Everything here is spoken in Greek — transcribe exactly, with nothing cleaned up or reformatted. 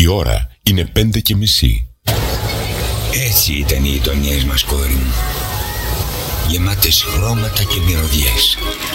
Η ώρα είναι πέντε και μισή. Έτσι ήταν οι γειτονιές μας, κόρη μου. Γεμάτες χρώματα και μυρωδιές.